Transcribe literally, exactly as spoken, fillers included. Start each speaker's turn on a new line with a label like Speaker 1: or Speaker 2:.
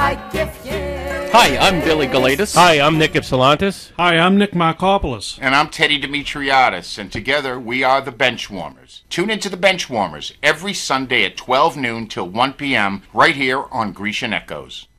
Speaker 1: like if you...
Speaker 2: Hi, I'm Billy Galatis.
Speaker 3: Hi, I'm Nick Ypsilantis.
Speaker 4: Hi, I'm Nick Markopoulos.
Speaker 5: And I'm Teddy Dimitriadis, and together we are the Benchwarmers. Tune into the Benchwarmers every Sunday at twelve noon till one p.m. right here on Grecian Echoes.